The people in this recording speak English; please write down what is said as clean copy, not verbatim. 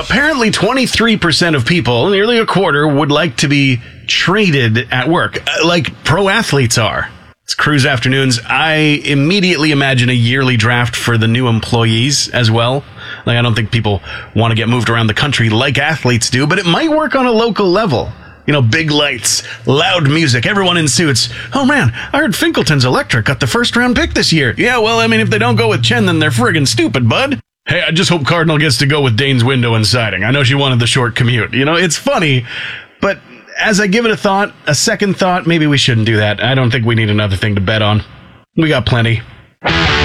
apparently 23% of people, nearly a quarter, would like to be traded at work, like pro athletes are. It's Cruise Afternoons. I immediately imagine a yearly draft for the new employees as well. Like, I don't think people want to get moved around the country like athletes do, but it might work on a local level. You know, big lights, loud music, everyone in suits. Oh man, I heard Finkelton's Electric got the first round pick this year. Yeah, well, I mean, if they don't go with Chen, then they're friggin' stupid, bud. Hey, I just hope Cardinal gets to go with Dane's window and siding. I know she wanted the short commute. You know, it's funny, but as I give it a second thought, maybe we shouldn't do that. I don't think we need another thing to bet on. We got plenty.